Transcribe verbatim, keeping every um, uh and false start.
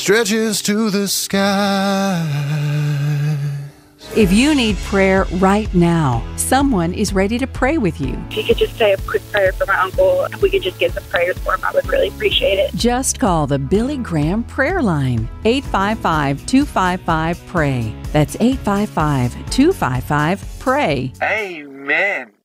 stretches to the sky. If you need prayer right now, someone is ready to pray with you. If you could just say a quick prayer for my uncle, if we could just get some prayers for him, I would really appreciate it. Just call the Billy Graham Prayer Line, eight five five, two five five, P R A Y. That's eight five five, two five five, P R A Y. Amen.